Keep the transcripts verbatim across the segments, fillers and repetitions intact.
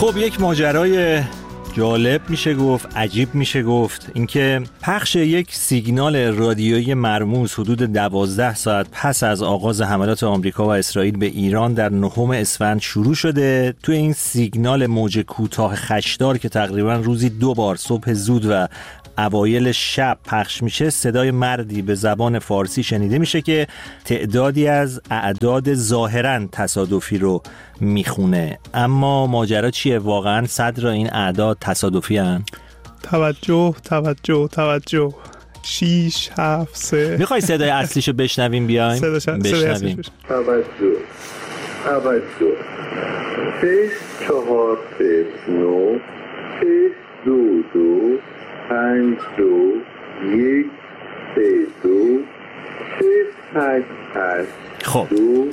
خب یک ماجرای جالب میشه گفت، عجیب میشه گفت، اینکه پخش یک سیگنال رادیویی مرموز حدود دوازده ساعت پس از آغاز حملات آمریکا و اسرائیل به ایران در نهم اسفند شروع شده. تو این سیگنال موج کوتاه خشدار که تقریبا روزی دو بار صبح زود و اوایل شب پخش میشه، صدای مردی به زبان فارسی شنیده میشه که تعدادی از اعداد ظاهراً تصادفی رو میخونه. اما ماجرا چیه؟ واقعاً صدر این اعداد تصادفی هن؟ توجه توجه توجه شیش هفت سه. میخوای صدای اصلیشو بشنویم؟ بیایم بشنویم. توجه توجه سه چهار سه نو سه دو دو پنج دو یک سه دو سه هشت هشت خب دو.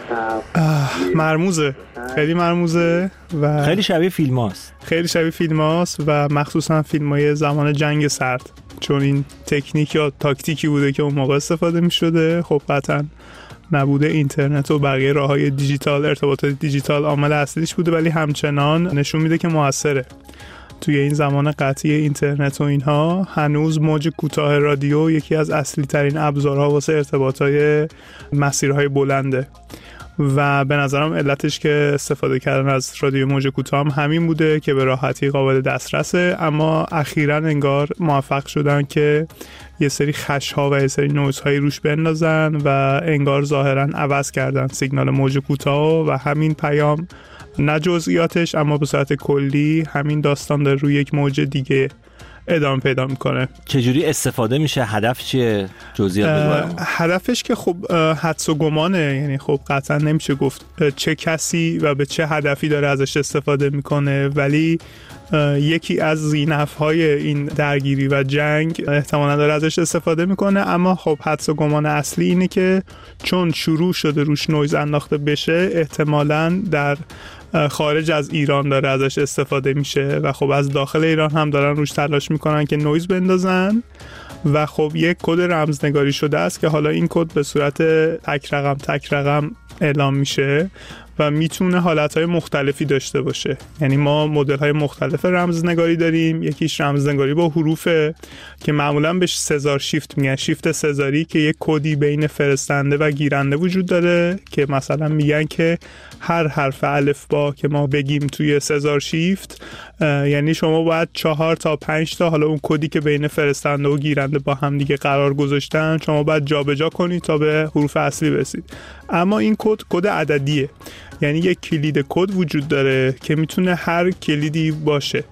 مرموزه، خیلی مرموزه و خیلی شبیه فیلم هاست. خیلی شبیه فیلم هاست و مخصوصا فیلم های زمان جنگ سرد، چون این تکنیک یا تاکتیکی بوده که اون موقع استفاده می شده. خب قطعا نبوده اینترنت و بقیه راه های دیجیتال، ارتباطات دیجیتال عامل اصلیش بوده، ولی همچنان نشون میده که موثره. توی این زمان قطعی اینترنت و اینها هنوز موج کوتاه رادیو یکی از اصلی ترین ابزارها واسه ارتباطهای مسیرهای بلنده و به نظرم علتش که استفاده کردن از رادیو موج کوتاه هم همین بوده که به راحتی قابل دسترسه. اما اخیراً انگار موفق شدن که یه سری خش‌ها و یه سری نویزهایی روش بندازن و انگار ظاهراً عوض کردن سیگنال موج کوتاه و همین پیام، نه جزئیاتش اما به صورت کلی همین داستان داره روی یک موج دیگه ادامه پیدا میکنه. چجوری استفاده میشه؟ هدف چیه؟ جزئیات بگو. هدفش که خب حدس و گمانه، یعنی خب قطعا نمیشه گفت چه کسی و به چه هدفی داره ازش استفاده میکنه، ولی یکی از زینف‌های این درگیری و جنگ احتمالاً داره ازش استفاده میکنه. اما خب حدس و گمان اصلی اینه که چون شروع شده روش نویز انداخته بشه، احتمالاً در خارج از ایران داره ازش استفاده میشه و خب از داخل ایران هم دارن روش تلاش میکنن که نویز بندازن و خب یک کد رمزنگاری شده است که حالا این کد به صورت تک رقم تک رقم اعلام میشه و میتونه حالتهای مختلفی داشته باشه. یعنی ما مدل‌های مختلف رمزنگاری داریم. یکیش رمزنگاری با حروفه که معمولاً بهش سزار شیفت میگن، شیفت سزاری، که یک کدی بین فرستنده و گیرنده وجود داره که مثلا میگن که هر حرف الف با که ما بگیم توی سزار شیفت، یعنی شما باید چهار تا پنج تا حالا اون کدی که بین فرستنده و گیرنده با هم دیگه قرار گذاشتن شما باید جابجا کنید تا به حروف اصلی برسید. اما این کد کد عددیه، یعنی یک کلید کد وجود داره که میتونه هر کلیدی باشه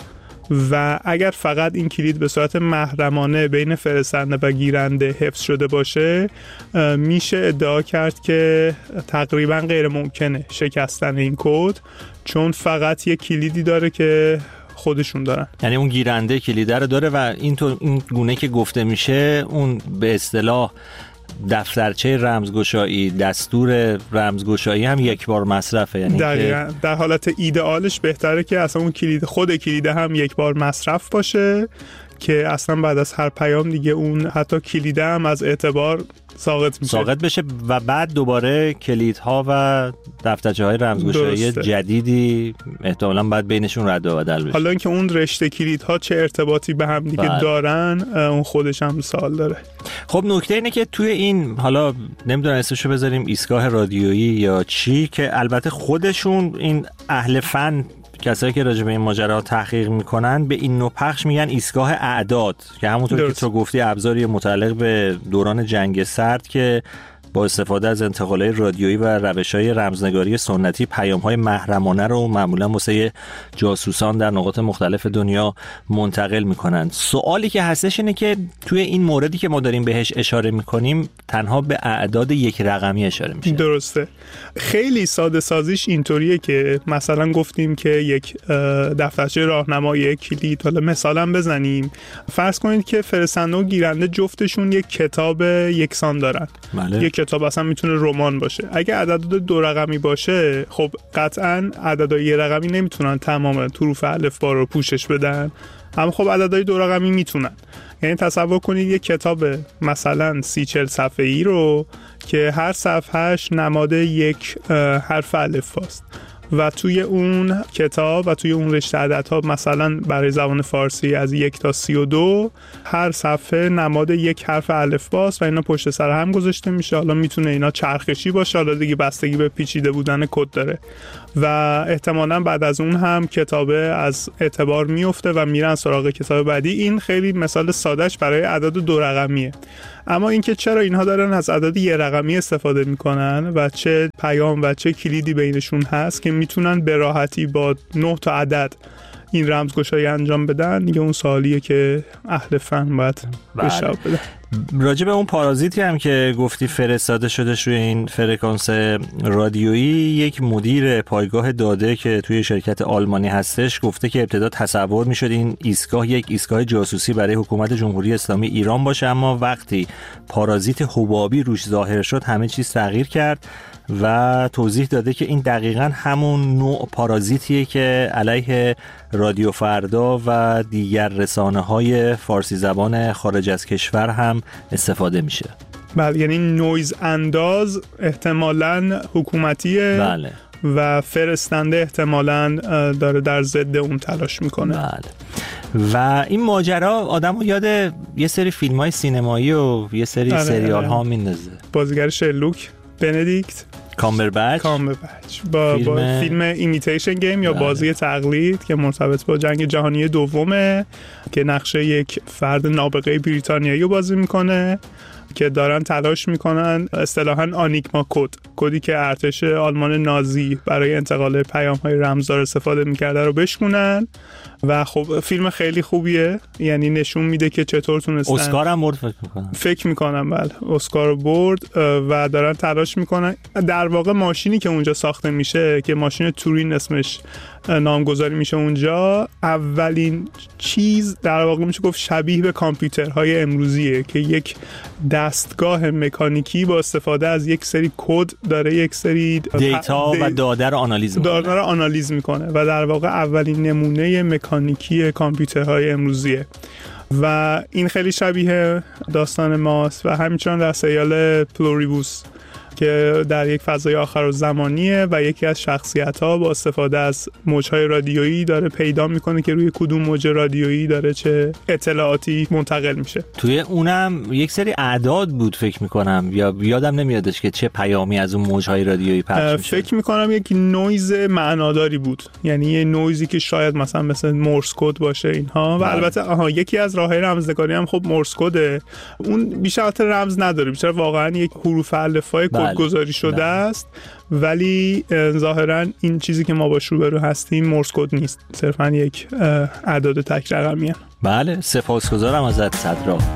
و اگر فقط این کلید به صورت محرمانه بین فرستنده و گیرنده حفظ شده باشه، میشه ادعا کرد که تقریبا غیر ممکنه شکستن این کد، چون فقط یک کلیدی داره که خودشون دارن. یعنی اون گیرنده کلیده رو داره و اینطور این گونه که گفته میشه اون به اصطلاح دفترچه رمزگشایی، دستور رمزگشایی هم یک بار مصرفه. یعنی در, در حالت ایدئالش بهتره که اصلا اون کلید خود کلیده هم یک بار مصرف باشه که اصلا بعد از هر پیام دیگه اون حتی کلیده هم از اعتبار ساقط میشه، ساقط بشه و بعد دوباره کلیدها و دفترچه‌های رمزگشایی جدیدی احتمالاً بعد بینشون رد و بدل بشه. حالا اینکه اون رشته کلیدها چه ارتباطی به هم دیگه بله. دارن، اون خودش هم سوال داره. خب نکته اینه که توی این، حالا نمیدونم اسمشو بذاریم ایستگاه رادیویی یا چی، که البته خودشون این اهل فن، کسایی که راجع به این ماجرا تحقیق میکنن، به این نوع پخش میگن ایستگاه اعداد، که همونطور درست. که تو گفتی ابزاری متعلق به دوران جنگ سرد که با استفاده از انتقالات رادیویی و روش‌های رمزنگاری سنتی پیام‌های محرمانه رو معمولاً واسه جاسوسان در نقاط مختلف دنیا منتقل می‌کنن. سوالی که هستش اینه که توی این موردی که ما داریم بهش اشاره می‌کنیم تنها به اعداد یک رقمی اشاره میشه. درسته. خیلی ساده سازیش اینطوریه که مثلا گفتیم که یک دفترچه راهنمایی، یک کلید، حالا مثلا بزنیم، فرض کنید که فرستنده و گیرنده جفتشون یک کتاب یکسان دارن. بله. یک کتاب اصلا میتونه رمان باشه. اگه عدد دو رقمی باشه، خب قطعاً عددهای یه رقمی نمیتونن تمام حروف الفبا رو پوشش بدن، اما خب عددهای دو رقمی میتونن. یعنی تصور کنید یک کتاب مثلا سی چل صفحه‌ای رو که هر صفحهش نماد یک حرف الفباست و توی اون کتاب و توی اون رشته عددها مثلا برای زبان فارسی از یک تا سی و دو هر صفحه نماد یک حرف الفباست و اینا پشت سر هم گذاشته میشه. حالا میتونه اینا چرخشی باشه، حالا دیگه بستگی به پیچیده بودن کد داره و احتمالاً بعد از اون هم کتابه از اعتبار میفته و میرن سراغ کتاب بعدی. این خیلی مثال سادهش برای اعداد دو رقمیه. اما اینکه چرا اینها دارن از اعداد یه رقمی استفاده میکنن و چه پیام و چه کلیدی بینشون هست که میتونن به راحتی با نه تا عدد این رمزگشایی انجام بدن، دیگه اون سوالیه که اهل فن باید بهش جواب بدن. راجع به اون پارازیتی هم که گفتی فرستاده شدش روی این فرکانس رادیویی، یک مدیر پایگاه داده که توی شرکت آلمانی هستش گفته که ابتدا تصور میشد این ایستگاه یک ایستگاه جاسوسی برای حکومت جمهوری اسلامی ایران باشه، اما وقتی پارازیت حبابی روش ظاهر شد همه چیز تغییر کرد و توضیح داده که این دقیقاً همون نوع پارازیتیه که علیه رادیو فردا و دیگر رسانه‌های فارسی زبان خارج از کشور هم استفاده میشه. بله، یعنی نویز انداز احتمالاً حکومتیه. بله. و فرستنده احتمالاً داره در ضد اون تلاش میکنه. بله. و این ماجرا آدمو یاد یه سری فیلم‌های سینمایی و یه سری آره، سریال ها آره. میندازه. بازیگر شرلوک بندیکت کامبربچ کامبربچ با فیلم, با فیلم ایمیتیشن گیم یا بله. بازی تقلید که مرتبط با جنگ جهانی دومه که نقشه یک فرد نابغه بریتانیایی رو بازی میکنه که دارن تلاش میکنن اصطلاحاً آنیگما کد، کدی که ارتش آلمان نازی برای انتقال پیام‌های رمزدار استفاده میکرده رو بشکنن. و خب فیلم خیلی خوبیه، یعنی نشون میده که چطور تونستن. اسکار هم برد فکر میکنم فکر میکنم بله اسکار برد و دارن تلاش میکنن. در واقع ماشینی که اونجا ساخته میشه که ماشین تورین اسمش نامگذاری میشه اونجا، اولین چیز در واقع میشه گفت شبیه به کامپیوترهای امروزیه که یک دستگاه مکانیکی با استفاده از یک سری کد داره یک سری دیتا دی... و داده رو آنالیز میکنه داده رو آنالیز میکنه و در واقع اولین نمونه مکانیکی کامپیوترهای امروزیه و این خیلی شبیه داستان ماست. و همچنان در سریال پلوریبوس که در یک فضای آخرالزمانیه و یکی از شخصیت‌ها با استفاده از موج‌های رادیویی داره پیدا میکنه که روی کدوم موج رادیویی داره چه اطلاعاتی منتقل میشه. توی اونم یک سری اعداد بود فکر میکنم، یا یادم نمیادش که چه پیامی از اون موج‌های رادیویی پخش میشه. فکر میکنم یک نویز معناداری بود، یعنی یه نویزی که شاید مثلا مثل مورس کد باشه اینها. و البته آها یکی از راههای رمزنگاری هم خب مورس کده، اون بیشتر رمز نداره، بیشتر واقعا یک حروف الفبای گذاری شده است، ولی ظاهرا این چیزی که ما باش روبرو هستیم مورس کد نیست، صرفا یک اعداد تک رقمیه. بله، سپاسگزارم ازت صدرا.